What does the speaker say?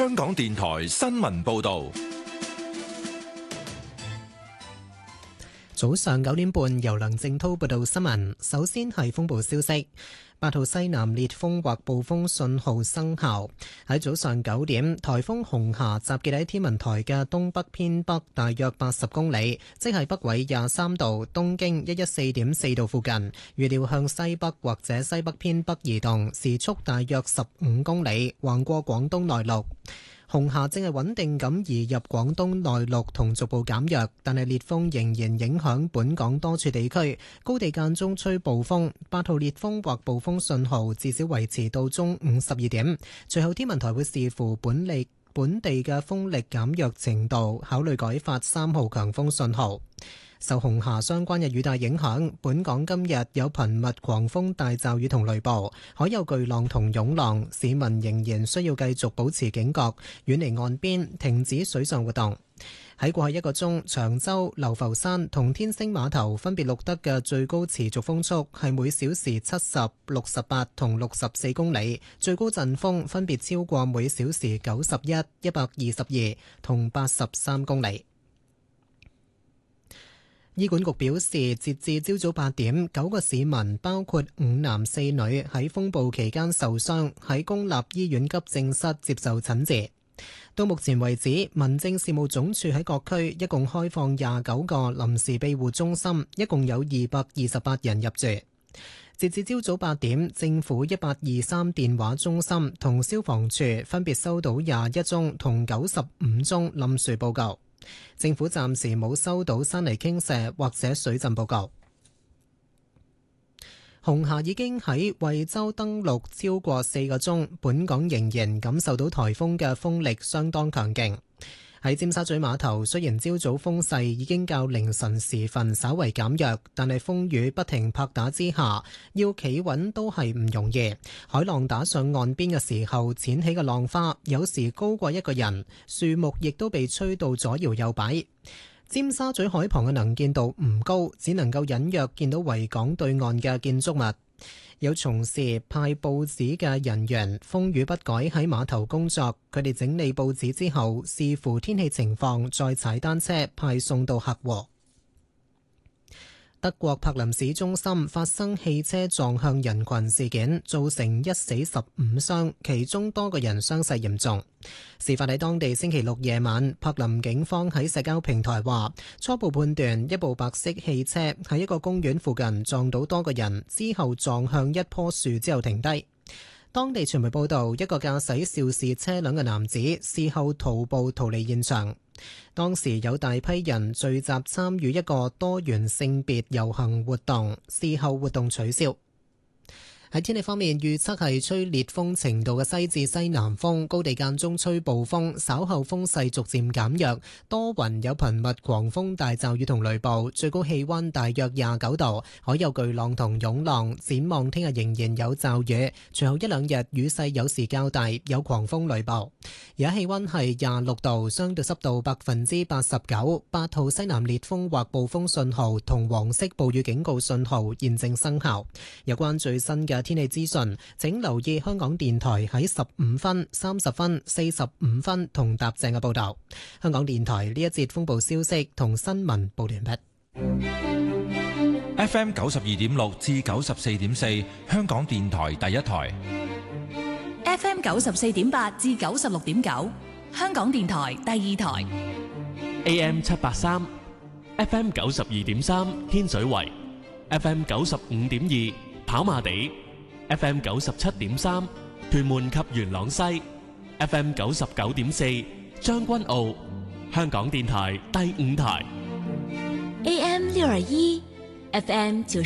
香港電台新聞報道。 早上9點半，由梁正滔報道新聞。首先係風暴消息，8號西南烈風或暴風信號生效。喺早上9點，颱風紅霞集結喺天文台嘅東北偏北大約80公里，即係北緯23度、東經114.4度附近。預料向西北或者西北偏北移動，時速大約15公里，橫過廣東內陸。紅霞正係穩定咁移入廣東內陸同逐步減弱，但係烈風仍然影響本港多處地區，高地間中吹暴風。8號烈風或暴風信號至少維持到中午12點。隨後天文台會視乎本地嘅風力減弱程度，考慮改發3號強風信號。受紅霞相關嘅雨帶影響，本港今日有頻密狂風大驟雨同雷暴，海有巨浪同湧浪，市民仍然需要繼續保持警覺，遠離岸邊，停止水上活動。喺過去1個鐘，長洲、流浮山同天星碼頭分別錄得嘅最高持續風速係每小時70、68同64公里，最高陣風分別超過每小時91、122同83公里。醫管局表示，截至朝早8點，9個市民包括5男4女喺風暴期間受傷，喺公立醫院急症室接受診治。到目前為止，民政事務總署喺各區一共開放29個臨時庇護中心，一共有228人入住。截至朝早8點，政府1823電話中心同消防處分別收到21宗同95宗冧樹報告。政府暫時冇收到山泥傾瀉或者水浸報告。紅霞已經喺惠州登陸超過4個鐘，本港仍然感受到颱風嘅風力相當強勁。喺尖沙咀碼頭，雖然朝早風勢已經較凌晨時分稍為減弱，但係風雨不停拍打之下，要企穩都係唔容易。海浪打上岸邊嘅時候，濺起嘅浪花有時高過一個人，樹木亦都被吹到左搖右擺。尖沙咀海旁嘅能見度唔高，只能夠隱約見到維港對岸嘅建築物。有從事派報紙嘅人員風雨不改喺碼頭工作，佢哋整理報紙之後，視乎天氣情況再踩單車派送到客戶。德國柏林市中心發生汽車撞向人群事件，造成1死15傷，其中多個人傷勢嚴重。事發喺當地星期六夜晚，柏林警方喺社交平台話，初步判斷一部白色汽車喺一個公園附近撞到多個人，之後撞向一棵樹之後停低。當地傳媒報道，一個駕駛肇事車輛嘅男子事後徒步逃離現場。當時有大批人聚集參與一個多元性別遊行活動，事後活動取消。喺天氣方面，預測係吹烈風程度嘅西至西南風，高地間中吹暴風，稍後風勢逐漸減弱，多雲有頻密狂風大驟雨同雷暴，最高氣溫大約29度，海有巨浪同湧浪。展望聽日仍然有驟雨，隨後1-2日雨勢有時較大，有狂風雷暴。而家氣溫係26度，相對濕度89%。8號西南烈風或暴風信號同黃色暴雨警告信號現正生效。有關最新嘅天氣資訊，請留意香港電台喺15分、30分、45分同踏正嘅報道。香港電台呢一節風暴消息同新聞報完畢。 FM 92.6至94.4，香港電台第一台。 FM 94.8至96.9，香港電台第二台。 AM 783 FM 92.3，天水圍 FM 95.2，跑馬地FM 97.3，屯門及元朗西 FM 99.4，將軍澳，香港電台第五台。 AM 621 FM